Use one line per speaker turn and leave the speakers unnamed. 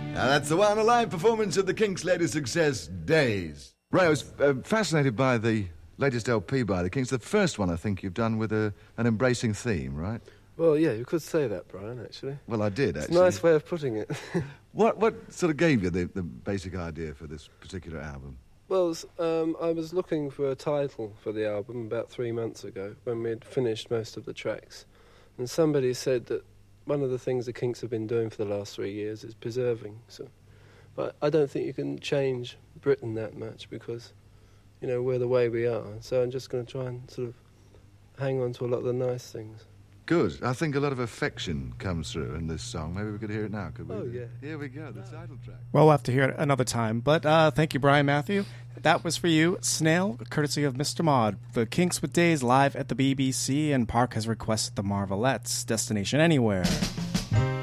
Now that's the one, a live performance of the Kinks' latest success, Days. Ray, I was fascinated by the latest LP by the Kinks, the first one I think you've done with an embracing theme, right?
Well, yeah, you could say that, Brian, actually.
Well, I did, actually.
It's a nice way of putting it.
What sort of gave you the basic idea for this particular album?
Well, I was looking for a title for the album about 3 months ago when we'd finished most of the tracks. And somebody said that one of the things the Kinks have been doing for the last 3 years is preserving. But I don't think you can change Britain that much because, you know, we're the way we are. So I'm just going to try and sort of hang on to a lot of the nice things.
Good. I think a lot of affection comes through in this song. Maybe we could hear it now, could we?
Oh, yeah.
Here we go, the title track.
Well, we'll have to hear it another time. But thank you, Brian Matthew. That was for you, Snail, courtesy of Mr. Maud. The Kinks with Days live at the BBC, and Park has requested the Marvelettes, Destination Anywhere.